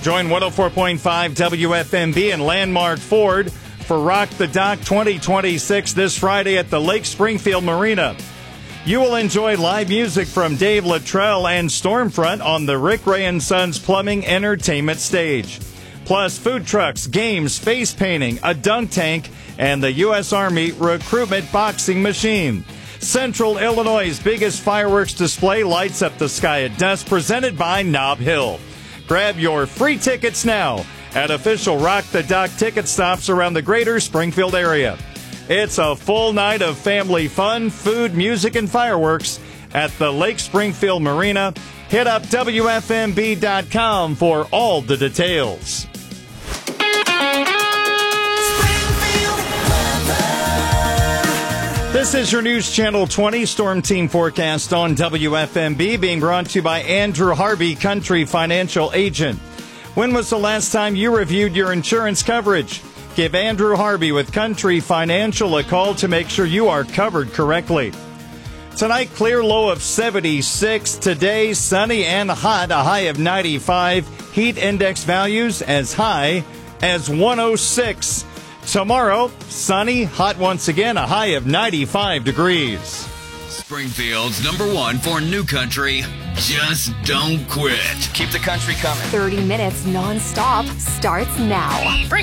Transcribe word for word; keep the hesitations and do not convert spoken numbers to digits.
Join one oh four point five W F M B and Landmark Ford for Rock the Dock twenty twenty-six this Friday at the Lake Springfield Marina. You will enjoy live music from Dave Luttrell and Stormfront on the Rick Ray and Sons Plumbing Entertainment stage. Plus food trucks, games, face painting, a dunk tank, and the U S Army recruitment boxing machine. Central Illinois' biggest fireworks display lights up the sky at dusk, presented by Nob Hill. Grab your free tickets now at official Rock the Dock ticket stops around the greater Springfield area. It's a full night of family fun, food, music, and fireworks at the Lake Springfield Marina. Hit up W F M B dot com for all the details. This is your News Channel twenty Storm Team forecast on W F M B, being brought to you by Andrew Harvey, Country Financial Agent. When was the last time you reviewed your insurance coverage? Give Andrew Harvey with Country Financial a call to make sure you are covered correctly. Tonight, clear low of seventy-six. Today, sunny and hot, a high of ninety-five. Heat index values as high as one oh six. Tomorrow, sunny, hot once again, a high of ninety-five degrees. Springfield's number one for new country. Just don't quit. Keep the country coming. thirty minutes non-stop starts now. Bring